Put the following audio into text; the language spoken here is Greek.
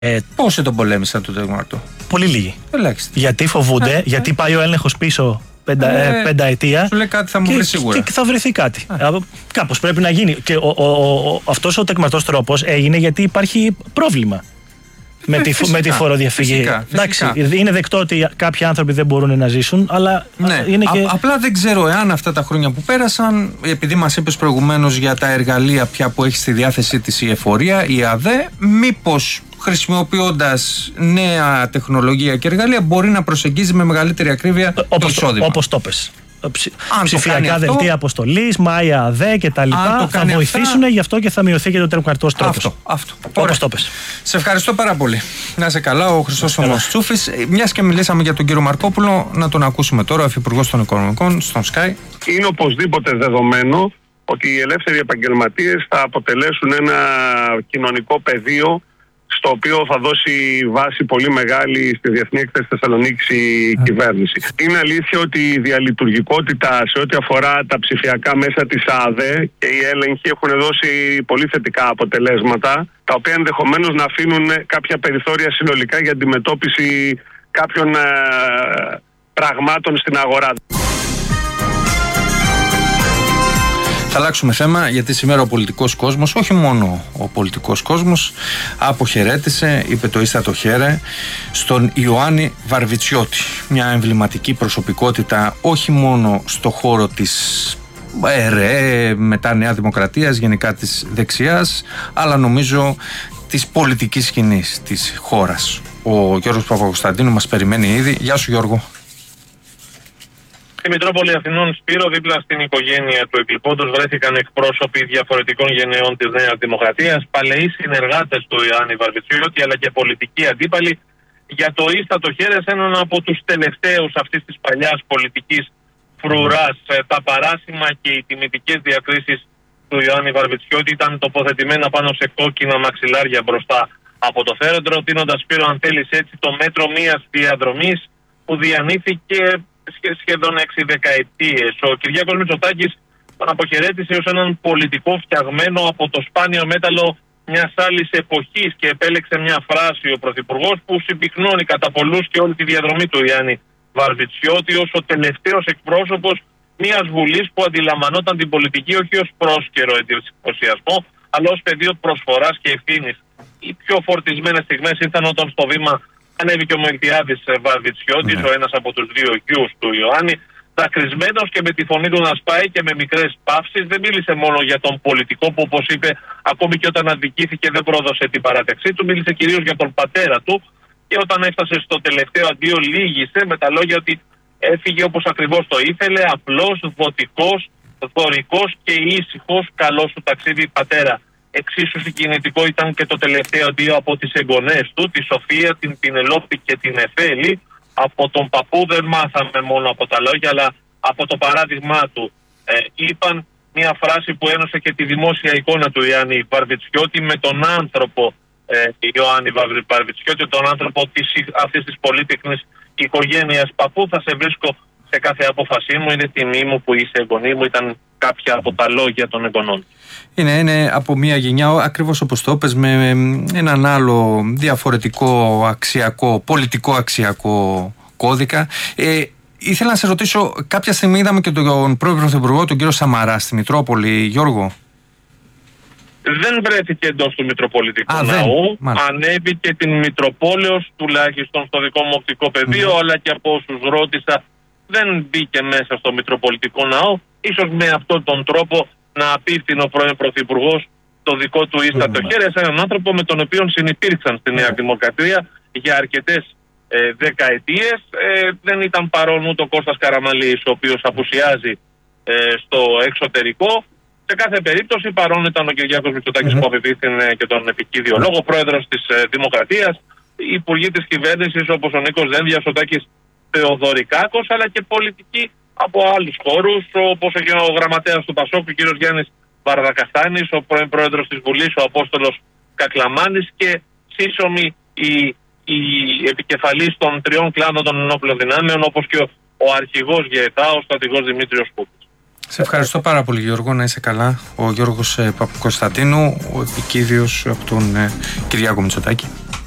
Πόσοι τον πολέμησαν τον τεγμάτο? Πολύ λίγοι. Ελάχιστοι. Γιατί φοβούνται, γιατί πάει ο έλεγχος πίσω πενταετία. Σου λέει κάτι θα μου βρει σίγουρα. Και θα βρεθεί κάτι. Κάπως πρέπει να γίνει. Και αυτός ο τεκματός τρόπος έγινε γιατί υπάρχει πρόβλημα με τη φοροδιαφυγή. Φυσικά. Εντάξει, είναι δεκτό ότι κάποιοι άνθρωποι δεν μπορούν να ζήσουν, αλλά είναι και. Απλά δεν ξέρω εάν αυτά τα χρόνια που πέρασαν, επειδή μας είπες προηγουμένως για τα εργαλεία πια που έχει στη διάθεσή της η εφορία, η ΑΔΕ, μήπως χρησιμοποιώντας νέα τεχνολογία και εργαλεία μπορεί να προσεγγίζει με μεγαλύτερη ακρίβεια το εισόδημα. Όπως το πες. Ψηφιακά δελτία αποστολής, Μάια ΑΔΕ και τα λοιπά θα βοηθήσουν, γι' αυτό και θα μειωθεί και το τεκματός τρόπος. Αυτό. Όπως το πες. Σε ευχαριστώ πάρα πολύ. Να είσαι καλά, ο Χρυσόστομος Τσούφης. Μιας και μιλήσαμε για τον κύριο Μαρκόπουλο, να τον ακούσουμε τώρα, ο Υφυπουργός των Οικονομικών, στον Sky. Είναι οπωσδήποτε δεδομένο ότι οι ελεύθεροι επαγγελματίες θα αποτελέσουν ένα κοινωνικό πεδίο στο οποίο θα δώσει βάση πολύ μεγάλη στη Διεθνή Έκθεση Θεσσαλονίκης η κυβέρνηση. Είναι αλήθεια ότι η διαλειτουργικότητα σε ό,τι αφορά τα ψηφιακά μέσα της ΑΔΕ και οι έλεγχοι έχουν δώσει πολύ θετικά αποτελέσματα, τα οποία ενδεχομένως να αφήνουν κάποια περιθώρια συνολικά για αντιμετώπιση κάποιων πραγμάτων στην αγορά. Θα αλλάξουμε θέμα, γιατί σήμερα ο πολιτικός κόσμος, όχι μόνο ο πολιτικός κόσμος, αποχαιρέτησε, είπε το ίστατο χαίρε, στον Ιωάννη Βαρβιτσιώτη. Μια εμβληματική προσωπικότητα όχι μόνο στο χώρο της ΕΡΕ, μετά Νέα Δημοκρατίας, γενικά της δεξιάς, αλλά νομίζω της πολιτικής σκηνής της χώρας. Ο Γιώργος Παπακοσταντίνου μας περιμένει ήδη. Γεια σου Γιώργο. Στη Μητρόπολη Αθηνών, Σπύρο, δίπλα στην οικογένεια του εκλειπώντος, βρέθηκαν εκπρόσωποι διαφορετικών γενεών της Νέας Δημοκρατίας, παλαιοί συνεργάτες του Ιωάννη Βαρβιτσιώτη, αλλά και πολιτικοί αντίπαλοι, για το ίστατο χέρες, έναν από τους τελευταίους αυτής της παλιάς πολιτικής φρουράς. Τα παράσημα και οι τιμητικές διακρίσεις του Ιωάννη Βαρβιτσιώτη ήταν τοποθετημένα πάνω σε κόκκινα μαξιλάρια μπροστά από το θέρετρο, δίνοντας, Σπύρο, αν θέλεις έτσι, το μέτρο μιας διαδρομής που διανύθηκε σχεδόν 6 δεκαετίες. Ο Κυριάκος Μητσοτάκης τον αποχαιρέτησε ως έναν πολιτικό φτιαγμένο από το σπάνιο μέταλλο μιας άλλης εποχής και επέλεξε μια φράση ο Πρωθυπουργός που συμπυκνώνει κατά πολλούς και όλη τη διαδρομή του Ιωάννη Βαρβιτσιώτη ως ο τελευταίος εκπρόσωπος μιας βουλής που αντιλαμβανόταν την πολιτική όχι ως πρόσκαιρο εντυπωσιασμό, αλλά ως πεδίο προσφοράς και ευθύνης. Οι πιο φορτισμένες στιγμές ήταν όταν στο βήμα ανέβηκε ο Μιλτιάδης Βαρβιτσιώτης, ο ένας από τους δύο γιους του Ιωάννη, δακρυσμένος και με τη φωνή του να σπάει και με μικρές παύσεις. Δεν μίλησε μόνο για τον πολιτικό που, όπως είπε, ακόμη και όταν αδικήθηκε δεν πρόδωσε την παράταξή του, μίλησε κυρίως για τον πατέρα του και όταν έφτασε στο τελευταίο αντίο λύγησε με τα λόγια ότι έφυγε όπως ακριβώς το ήθελε, απλός, δοτικός, δωρικός και ήσυχος. Καλό σου ταξίδι, πατέρα. Εξίσου συγκινητικό ήταν και το τελευταίο αντίο από τις εγγονές του, τη Σοφία, την Πινελόπη και την Εφέλη. Από τον παππού δεν μάθαμε μόνο από τα λόγια, αλλά από το παράδειγμά του. Είπαν μια φράση που ένωσε και τη δημόσια εικόνα του Ιωάννη Βαρβιτσιώτη με τον άνθρωπο Ιωάννη Βαρβιτσιώτη, τον άνθρωπο αυτής της πολύτεκνης οικογένειας. Παππού, θα σε βρίσκω σε κάθε απόφασή μου, είναι τιμή μου που είσαι εγγονή μου, ήταν κάποια από τα λόγια των εγγονών. Είναι από μια γενιά, ακριβώς όπως το είπες, με έναν άλλο διαφορετικό αξιακό, πολιτικό αξιακό κώδικα. Ήθελα να σε ρωτήσω, κάποια στιγμή είδαμε και τον πρώην Πρωθυπουργό, τον κύριο Σαμαρά, στη Μητρόπολη. Γιώργο. Δεν βρέθηκε εντός του Μητροπολιτικού Ναού. Ανέβηκε την Μητροπόλεως, τουλάχιστον στο δικό μου οπτικό πεδίο, αλλά και από όσους ρώτησα, δεν μπήκε μέσα στο Μητροπολιτικό Ναό. Ίσως με αυτόν τον τρόπο να απίφθηνε ο πρώην Πρωθυπουργός το δικό του ίστατο χέρι σε έναν άνθρωπο με τον οποίο συνυπήρξαν στη Νέα Δημοκρατία για αρκετές δεκαετίες. Δεν ήταν παρόν ούτε ο Κώστας Καραμανλής, ο οποίος απουσιάζει στο εξωτερικό. Σε κάθε περίπτωση παρόν ήταν ο Κυριάκος Μητσοτάκης που απευθύνθηκε και τον επικίδιο λόγο, πρόεδρος της Δημοκρατίας, οι υπουργοί της κυβέρνησης όπως ο Νίκος Δένδιας, ο Τάκης Θεοδωρικάκος, αλλά και πολιτικοί από άλλους χώρους, όπως ο γραμματέας του ΠΑΣΟΚ, ο κ. Γιάννης Βαρδακαστάνης, ο πρώην πρόεδρος της Βουλής, ο Απόστολος Κακλαμάνης και σύσσωμοι οι επικεφαλής των τριών κλάδων των ενόπλων δυνάμεων, όπως και ο αρχηγός ΓΕΤΑ, ο στρατηγός Δημήτριος Κούκης. Σε ευχαριστώ πάρα πολύ, Γιώργο, να είσαι καλά. Ο Γιώργος Παπακοσταντίνου, ο επικίδιος από τον Κυριάκο Μητσοτάκη.